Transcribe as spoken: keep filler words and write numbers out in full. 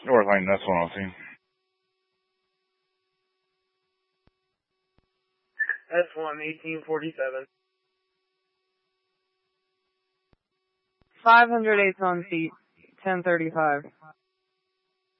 North Lane, that's one I've seen. S one, eighteen forty-seven. five hundred eighth on feet, ten thirty-five.